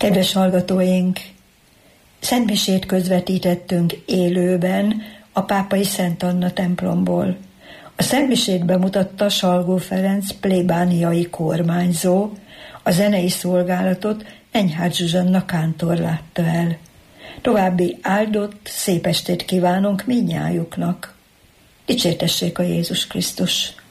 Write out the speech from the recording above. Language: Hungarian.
Kedves hallgatóink, szentmisét közvetítettünk élőben a Pápai Szent Anna templomból. A szentmisét bemutatta Salgó Ferenc plébániai kormányzó, a zenei szolgálatot Enyhárd Zsuzsanna kántor látta el. További áldott, szép estét kívánunk mindnyájuknak. Dicsértessék a Jézus Krisztus!